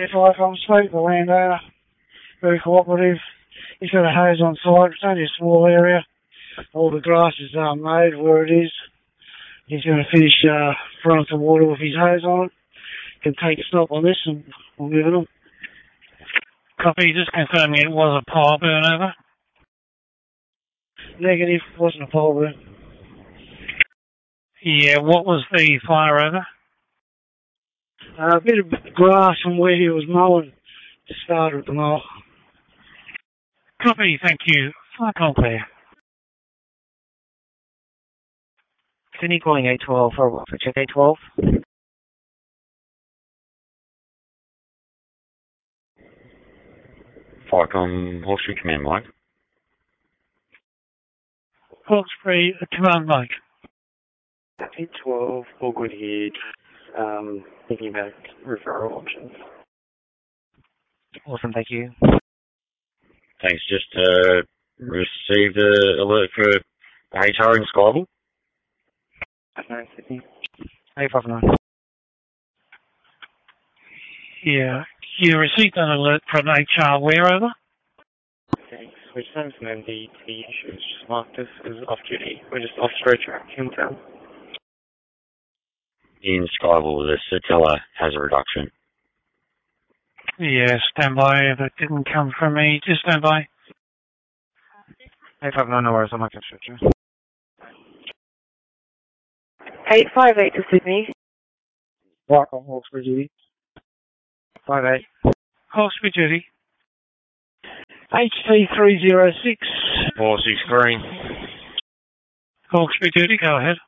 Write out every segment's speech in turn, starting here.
If I come speak, the landowner, very cooperative. He's got a hose on site. It's only a small area. All the grass is made where it is. He's going to finish throwing some water with his hose on it. Can take a stop on this and we'll give it on. Copy, just confirming it was a pile burn over. Negative, wasn't a pile burn. Yeah, what was the fire over? A bit of grass from where he was mowing to start with the mower. Copy, thank you. Fire clear. Sydney calling 812 for check 812. Firecom Hawkesbury Command, Mike. Hawkesbury Command, Mike. 812, all good here. Thinking about referral options. Awesome, thank you. Thanks, just received an alert for HR in Skyville. Okay, Sydney. 859. Yeah, you received an alert from HR where over? Thanks. We just have some MDT issues. Just marked us as off duty. We're just off straight track in town. In Skyville, the Satella has a reduction. Yeah, stand by. That didn't come from me. Just stand by. 859, no worries. I'm not going to switch you. 858 to Sydney. Firecom Hawkesbury duty. 58. Hawkesbury duty. HT306. 46 green. Hawkesbury duty, go ahead.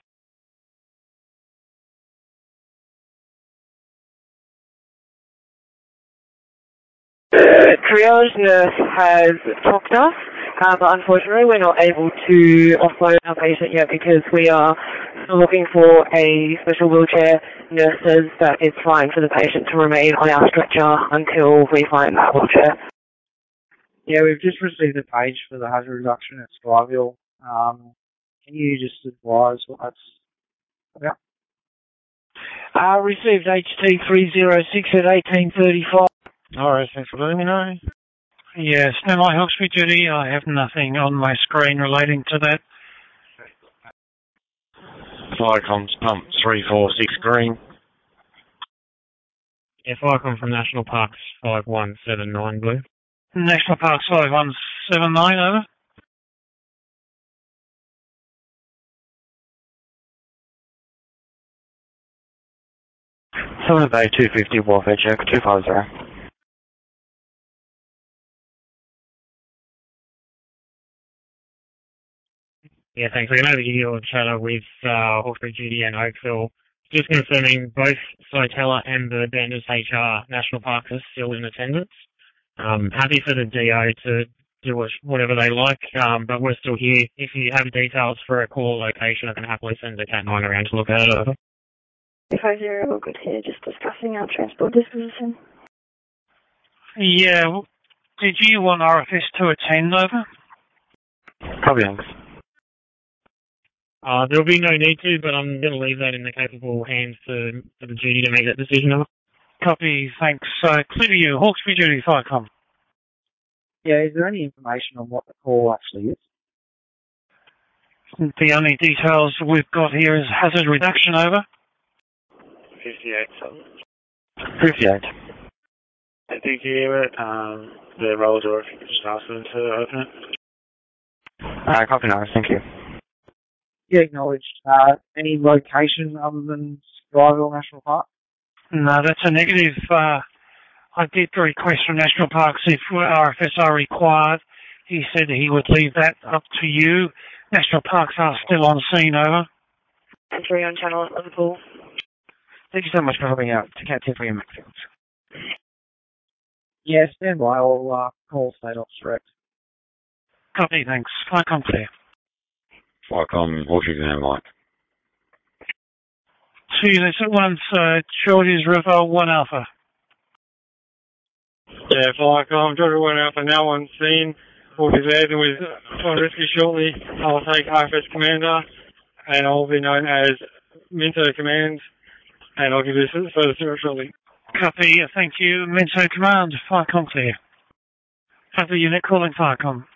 Triage nurse has talked us, but unfortunately we're not able to offload our patient yet because we are still looking for a special wheelchair nurse says that it's fine for the patient to remain on our stretcher until we find that wheelchair. Yeah, we've just received a page for the hazard reduction at Skyville. Can you just advise what that's about? Received HT306 at 1835. Alright, thanks for letting me know. Yeah, stand by, Hawkesbury duty. I have nothing on my screen relating to that. Firecom's pump 346 green. Yeah, Firecom from National Parks 5179 blue. National Park 5179, over. Southern Bay 250 Warfare check 250. Yeah, thanks. We're going to give you a chatter with Hawkesbury Duty and Oakville. Just confirming both Sotella and the Banders HR National Parks are still in attendance. Happy for the DO to do whatever they like, but we're still here. If you have details for a call location, I can happily send a Cat 9 around to look at it. Over. 50, all good here, just discussing our transport disposition. Yeah, did you want RFS to attend, over? Copy, thanks. There'll be no need to, but I'm going to leave that in the capable hands for the duty to make that decision. Over. Copy, thanks. Clear to you. Hawkesbury duty, Firecom. Yeah, is there any information on what the call actually is? The only details we've got here is hazard reduction, over. 58, so. 58. I think you hear it. The roll door, if you could just ask them to open it. Copy, no, thank you. Yeah, acknowledged. Any location other than Skyville National Park? No, that's a negative. I did request from National Parks if RFS are required. He said he would leave that up to you. National Parks are still on scene, over. Entry on channel at Liverpool. Thank you so much for helping out to Cat 10 for your Maxfield. Yeah, stand by. I'll call State Ops Direct. Copy, thanks. Firecom clear. Firecom Hawkesbury Command, Mike. 2 units at once, George's River 1 Alpha. Yeah, Firecom, Georgia 1 Alpha now on scene. We'll be there with on rescue shortly. I'll take RFS Commander and I'll be known as Minto Command and I'll give you further service shortly. Copy, thank you. Minto Command, Firecom clear. Other unit calling Firecom.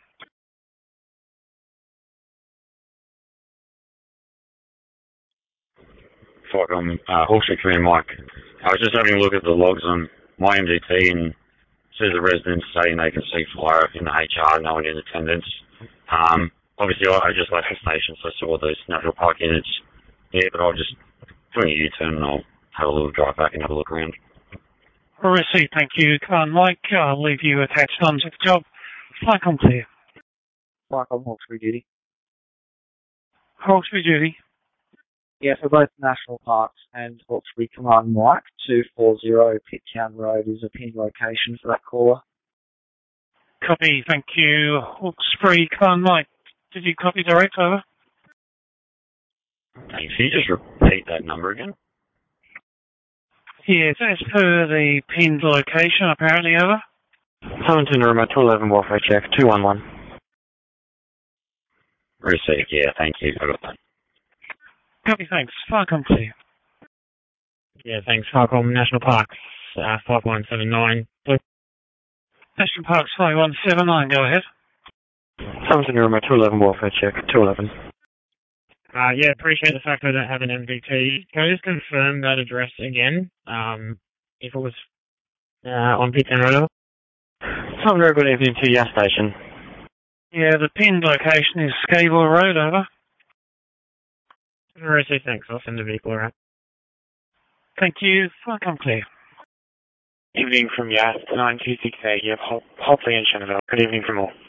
Firecom, Hawkesbury Command Mike. I was just having a look at the logs on my MDT and says the residents saying they can see fire in the HR, no one in attendance. Obviously I just left the station, so I saw those national park units there, but I'll just doing a U-turn and I'll have a little drive back and have a look around. Received, thank you. Command Mike, I'll leave you attached onto the job. Firecom clear. Firecom Hawkesbury duty. Hawkesbury duty. Yeah, for both National Parks and Hawkesbury Command Mike, 240 Pittown Road is a pin location for that caller. Copy, thank you. Hawkesbury Command Mike, did you copy direct, over? Thanks. Can you just repeat that number again? Yes, as per the pinned location, apparently, over. Hamilton Roma, 211 Welfare Check, 211. Received, yeah, thank you. I got that. Copy, thanks. Firecom clear. Yeah, thanks. Firecom National Parks, 5179. National Parks 5179, go ahead. Hamilton Roma, 211 Welfare Check, 211. Yeah, appreciate the fact I don't have an MDT. Can I just confirm that address again? If it was on Pittown Road? Very good evening to your station. Yeah, the pinned location is Scable Road, over. Received, thanks. I'll send the vehicle around. Thank you. Firecom clear. Evening from Yast, 9268. Yep, Hopley and Shenaville. Good evening from all.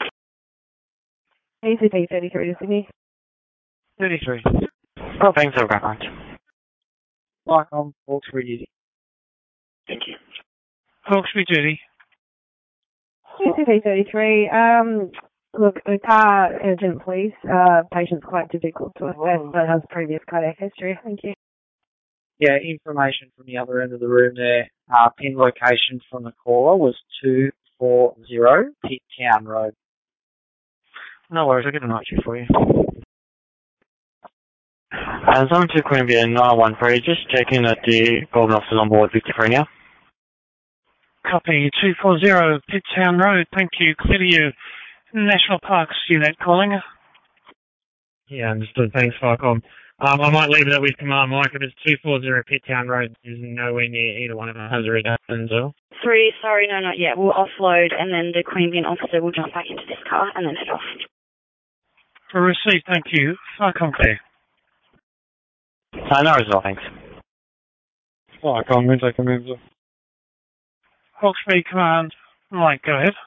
ACP 33 to Sydney. 33. Oh, thanks, I've got lunch. Firecom Hawkesbury duty. Thank you. Hawkesbury duty. ACP 33. Look, the car urgent, please. Patient's quite difficult to assess, but has previous cardiac history. Thank you. Yeah, information from the other end of the room there. Pin location from the caller was 240 Pittown Road. No worries, I'll get a night shift for you. Zone 2 Queanbeyan 913, just checking that the Golden Officer's on board Victor Frenia. Copy. 240 Pittown Road. Thank you. Clear to you. National Parks unit calling. Yeah, understood. Thanks, Firecom. I might leave that with Command Mike. If it's 240 Pittown Road, is nowhere near either one of them. Has already happened, or? 3, sorry, no, not yet. We'll offload and then the Queanbeyan officer will jump back into this car and then head off. Received, thank you. Firecom clear. No worries at all, thanks. Firecom, Minto Command. Hawkesbury Command Mike, go ahead.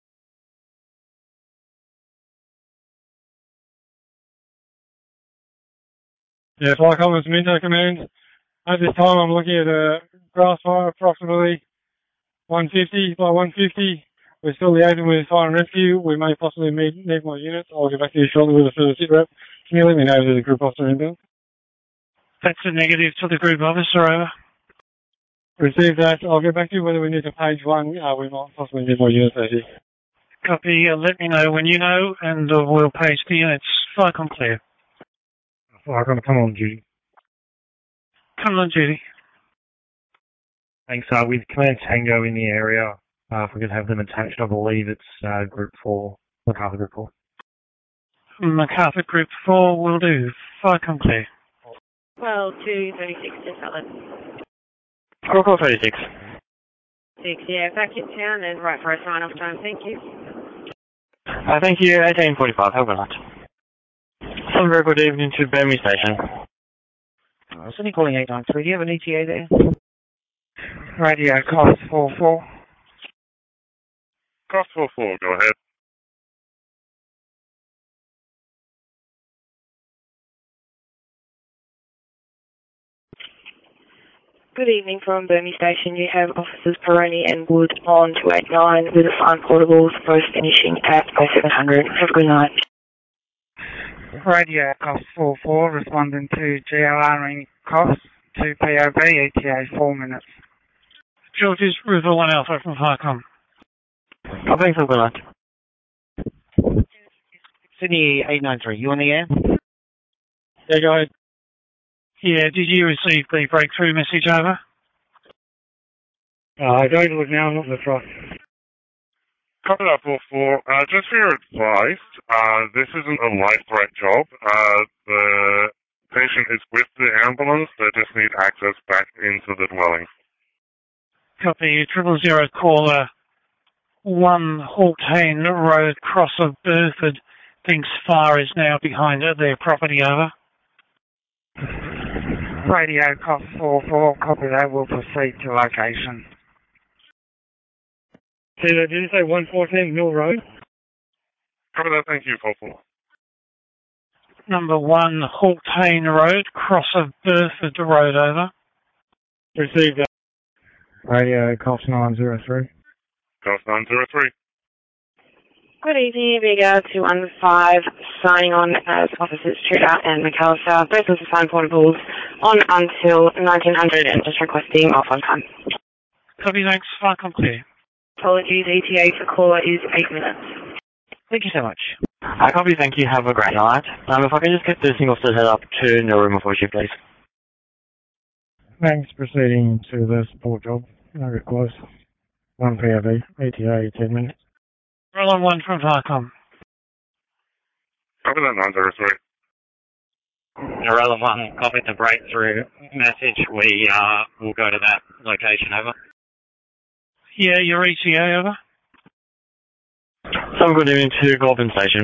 Yeah, Firecom, it's Minto Command. At this time, I'm looking at a grass fire approximately 150 by 150. We're still liaising with fire and rescue. We may possibly need more units. I'll get back to you shortly with a further sit rep. Can you let me know if there's a group officer inbound? That's a negative to the group officer, over. Receive that. I'll get back to you whether we need to page one. We might possibly need more units out here. Copy. Let me know when you know, and we'll page the units. Firecom clear. Firecom, come on duty. Come on duty. Thanks. With Command Tango in the area, if we could have them attached, I believe it's Group 4, MacArthur Group 4. MacArthur Group 4 will do. Firecom clear. 12 to 36 to solid. Group 4 36. 6, yeah, back in town and right for a sign-off time. Thank you. Thank you. 1845. Have a good night. Some very good evening to Burmese Station. I was only calling 893. Do you have an ETA there? Radio Cost 44. Cost 44, go ahead. Good evening from Burmese Station. You have officers Peroni and Wood on 289 with assigned portables, both finishing at 0700. Have a good night. Radio Cost 44, responding to GLR Cost 2 POB, ETA 4 minutes. George's River 1 Alpha from Firecom. Oh, thanks, have a good night. Sydney 893, you on the air? Yeah, go ahead. Yeah, did you receive the breakthrough message, over? Going to look now, not the truck. Copy that 4-4. Just for your advice, this isn't a life threat job. The patient is with the ambulance. They just need access back into the dwelling. Copy 000 caller 1 Hawkane Road, cross of Burford. Thinks fire is now behind their property, over. Radio cop 4-4, copy that, we'll proceed to location. Did you say 114 Mill Road? Copy that, thank you, 4-4. Number 1 Hawkane Road, cross of Burford Road, over. Received that. Radio Cops 903. Cops 903. Good evening, Bigger 215, signing on as Officers Tudor and McAllister, both with assigned portables on until 1900 and just requesting off on time. Copy, thanks, far complete. Apologies, ETA for caller is 8 minutes. Thank you so much. Copy, thank you, have a great night. If I can just get the single set head up to no room for you, please. Thanks, proceeding to the support job. No get close. 1 POV, ETA 10 minutes. Roll on 1 from Farcom. Copy that 903. Roll on 1, copy the breakthrough message. We will go to that location, over. Yeah, your ETA, over. Some good evening to Goulburn Station.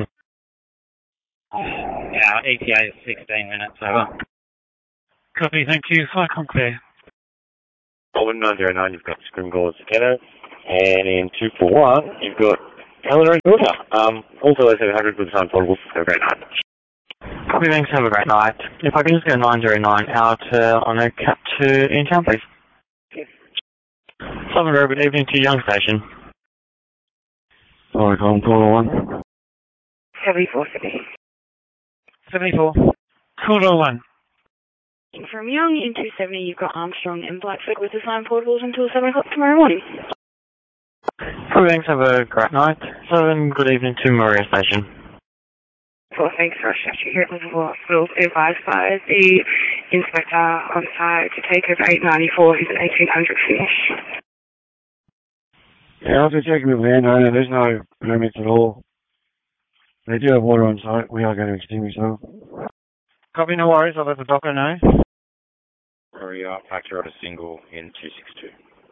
Our ETA is 16 minutes, over. Copy, thank you, Farcom clear. Goulburn 909, you've got Scrimgore Sakena, and in 241, you've got Eleanor and daughter. Also 700 with assigned portables. Have a great night. Copy, thanks, have a great night. If I can just get 909 out on a cat to in town, please. Southern Road, good evening to Young Station. Sorry, Colin, caller 1. 74 City. 74. Caller 1. From Young in 270, you've got Armstrong and Blackfoot with assigned portables until 7 o'clock tomorrow morning. Copy, thanks, have a great night. 7, good evening to Maria Station. Well, thanks, Rush. Actually, here at Liverpool Hospital, advised by the inspector on site to take over 894, who's an 1800 finish. Yeah, after checking with landowner, there's no permits at all. They do have water on site. We are going to extinguish them. Copy, no worries. I'll let the doctor know. Hurry up, factor out a single in 262.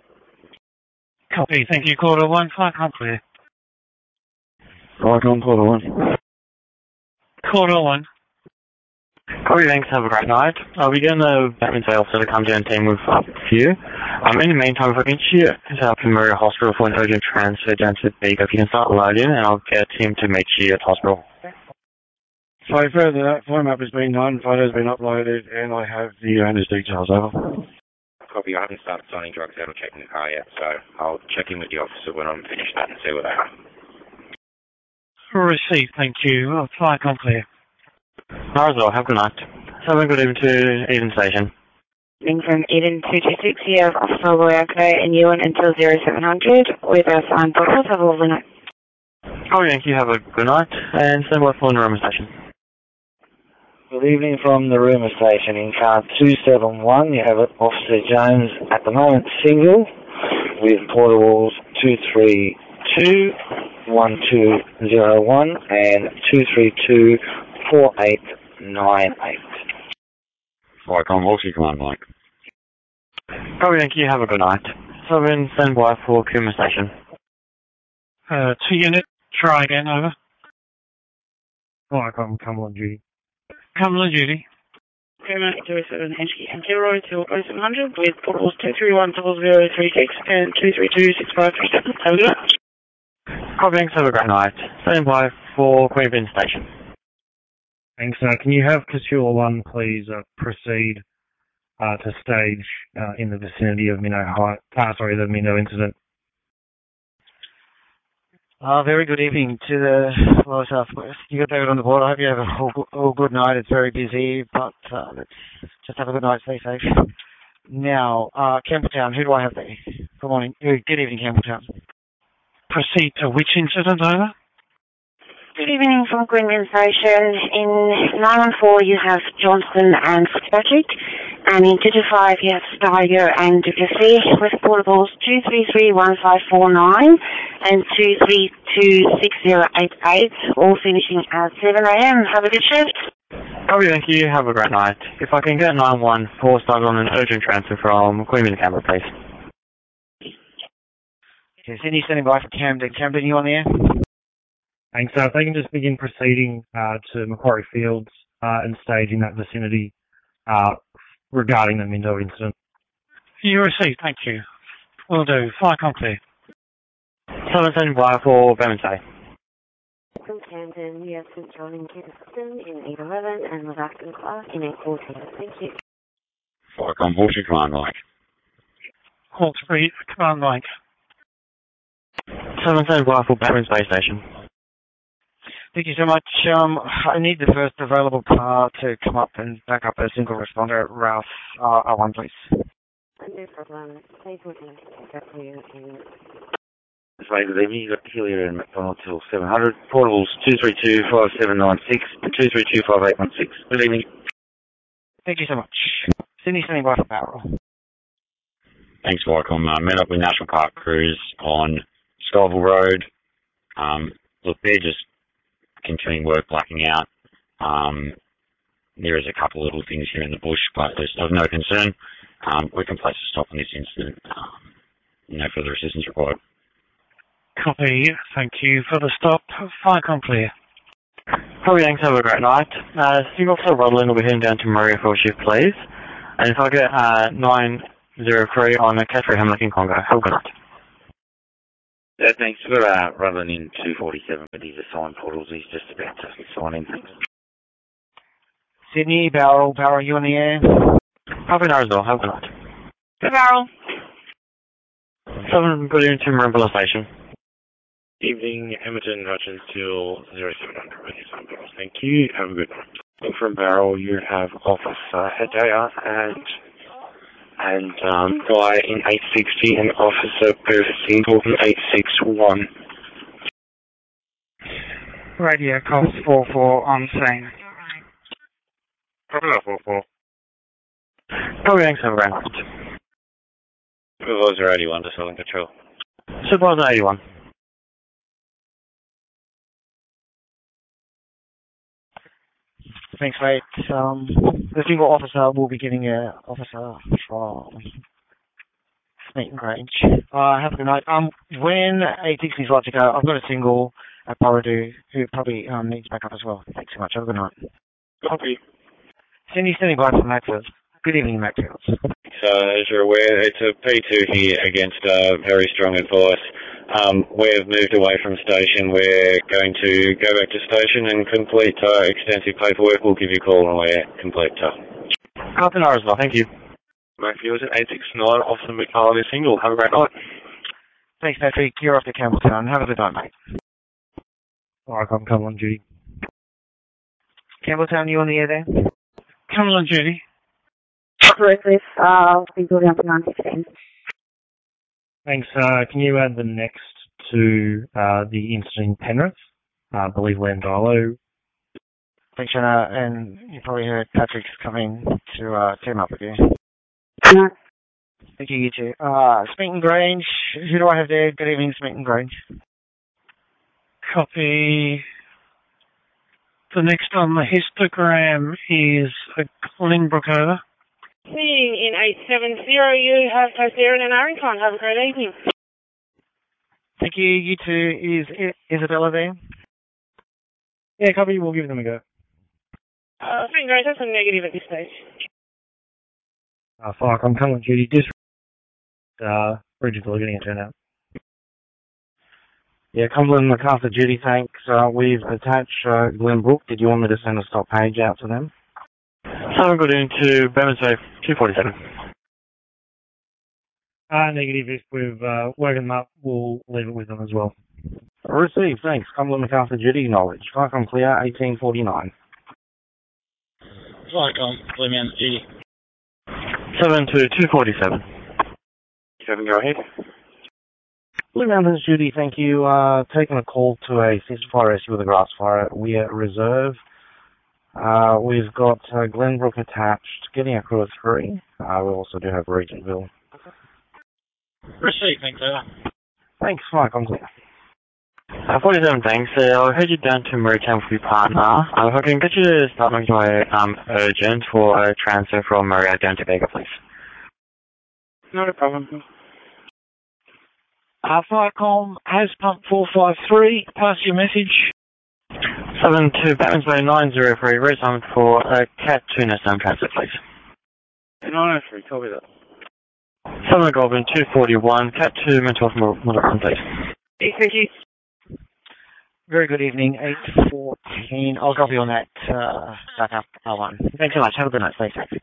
Copy, thank you, caller 1. Farcom clear. Farcom, caller 1. Caller 1. Copy, thanks, have a great night. I'll be getting the Batman officer to come down and team with a few. In the meantime, if I can cheer up to Maria Hospital for an urgent transfer down to Beaker, if you can start loading, and I'll get a team to meet you at hospital. So further, that phone map has been done, photos have been uploaded, and I have the owner's details, over. Copy, I haven't started signing drugs out or checking the car yet, so I'll check in with the officer when I'm finished that and see what they are. Received, thank you. I'll Farcom clear. Marisol, have a good night. Have a good evening to Eden Station. In from Eden 226, you have Officer Loyako and Ewan until 0700 with our signed portables. Have a lovely night. Copy, thank you, have a good night, and stand by for the Naruma Station. Good evening from the Naruma Station. In car 271, you have Officer Jones at the moment single with portables 232 1201 and 232 4898. Farcom, Horsey Command, Mike. Copy, thank you, have a good night. So I'm in stand by for Kuma Station. 2 unit, try again, over. Farcom, Cumberland duty. Cumberland duty. Kuma 07 HQ and 0 till 0700 with portables 2310036 and 2326537. Have a good night. Copy, thanks, have a great night. Stand by for Queanbeyan Station. Thanks. Can you have Casula 1 please proceed to stage in the vicinity of Minnow Height? The Minnow incident. Very good evening to the Lower Southwest. You got David on the board. I hope you have a all good night. It's very busy, but let's just have a good night. Stay safe. Now, Campbelltown, who do I have there? Good morning. Good evening, Campbelltown. Proceed to which incident, over? Good evening from Queanbeyan Station. In 914 you have Johnston and Fitzpatrick, and in 225 you have Steiger and Duplessis with portables 2331549 and 2326088, all finishing at 7 a.m. Have a good shift. Copy, thank you. Have a great night. If I can get 914 started on an urgent transfer from Queanbeyan to Canberra, please. Okay, Sydney standing by for Camden. Camden, you on the air? Thanks. If they can just begin proceeding to Macquarie Fields and stage in that vicinity regarding the Mindo incident. You received, thank you. Will do. Fire complete. Someone standing by for Bermondsey. From Camden, we have St. John in Kingston in 811 and Levac class in 814. Thank you. Firecom Hawkesbury Command Mike. Hawkesbury Command Mike. Someone standing by for Batman Space Station. Thank you so much. I need the first available car to come up and back up a single responder at Ralph R1, please. No problem. Please would like to pick up for you in... This way, good evening. You've got Hillier and McDonald till 700. Portables 2325796 and 2325816. Good evening. Thank you so much. Sydney standing by for Barrel. Thanks, Viacom. Met up with National Park crews on Scoville Road. Look, they're just continuing work blacking out. There is a couple of little things here in the bush, but it's of no concern. We can place a stop on this incident. No further assistance required. Copy. Thank you for the stop. Firecom clear. Probably thanks. Have a great night. Steve Officer Rodlin will be heading down to Maria for a shift, please. And if I get 903 on a Catherine Hamlet in Congo. Have a good night. Yeah, thanks. We've got Rodlin in 247, but he's assigned portals. He's just about to sign in. Sydney, Barrel, you on the air? Half an hour as well. Have a good night. Hey, Barrel. Someone got into Maribela Station. Evening, Edmonton, Hutchins till 0700 with his own bills. Thank you. Have a good night. Look, from Barrel, you have Officer Hedaya and guy in 860 and Officer Single in 861. Radio calls 44 on scene. Copy that, 44. Probably thanks. Have a great night. Supervisor 81 to Southern Control. Supervisor 81. Thanks, mate. The single officer will be getting an officer from Smeaton Grange. Have a good night. When 860 is like to go, I've got a single at Borrowdoo who probably needs backup as well. Thanks so much. Have a good night. Copy. Cindy standing by for Macfield. Good evening, Macfield. So, as you're aware, it's a P2 here against very strong advice. We've moved away from station. We're going to go back to station and complete extensive paperwork. We'll give you a call when we're complete. Half an hour as well. Thank you. Macfield at 869, Officer McFarlane is single. Have a great night. Thanks, Patrick. You're off to Campbelltown. Have a good night, mate. Alright, I'm coming on duty. Campbelltown, you on the air there? Coming on duty. Redcliffe, be building up to 915. Thanks. Can you add the next to the incident in Penrith? I believe Landilo. Thanks, Shanna. And you probably heard Patrick's coming to team up with you. No. Thank you, you two. Smeaton Grange. Who do I have there? Good evening, Smeaton Grange. Copy. The next on the histogram is Glenbrook over. Seeing in 870, you have Aaron and Arrington. Have a great evening. Thank you. You two. Is Isabella there? Yeah, copy. We'll give them a go. St. Grace, that's a negative at this stage. Fuck, I'm coming on duty. Bridges are getting a turnout. Yeah, Cumberland MacArthur duty, thanks. We've attached Glenbrook. Did you want me to send a stop page out to them? Someone got into Bermondsey 247. Negative. If we've woken them up, we'll leave it with them as well. Received, thanks. Cumberland MacArthur duty, knowledge. Vicom clear, 1849. Vicom, Clear, duty. 7 to 247. 7, go ahead. Blue Mountains, Judy, thank you. Taking a call to a ceasefire rescue with a grass fire. We are reserve. We've got Glenbrook attached, getting a crew of 3. We also do have Regentville. Receive, thanks, Taylor. Thanks, Mike. I'm clear. 47, thanks. I'll head you down to Maritime with your partner. I'm hoping that you to start making my urgent for a transfer from Maria down to Vega, please. Not a problem. Firecom has pump 453. Pass your message. 72, Batman's Bay 903, red time for Cat 2 Nestam transfer, please. 903, copy that. 7 Goblin 241, Cat 2 mental health medicine, please. Thank you. Very good evening, 814. I'll copy on that backup R1. Thanks so much. Have a good night. Stay safe.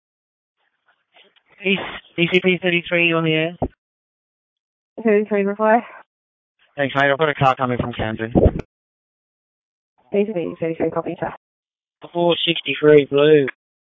ECP 33 on the air. 33 reply. Thanks, mate. I've got a car coming from Camden. ECP 33 copy, sir. 463 blue.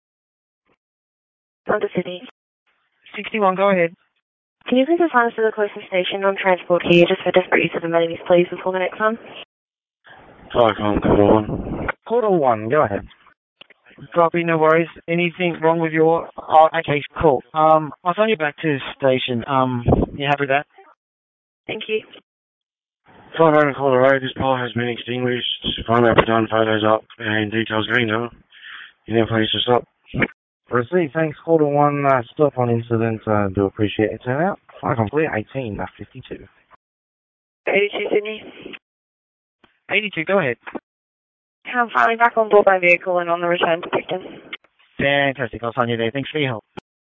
Under City. 61, go ahead. Can you please assign us to the closest station on transport here, just for desperate use of amenities, please, before the next one? Firecom, Quarter 1. Quarter 1, go ahead. Copy, no worries. Anything wrong with your... Oh, okay, cool. I'll phone you back to the station. You happy with that? Thank you. 500 Colorado, this power has been extinguished. Primary done, photos up, and details green now. You then please to stop. Receive, thanks. Quarter 1, stop on incident. Do appreciate it. Turn out. Firecom clear, 18, 52. 82 Sydney. 82, go ahead. I'm finally back on board my vehicle and on the return to Picton. Fantastic. I'll sign you there. Thanks for your help.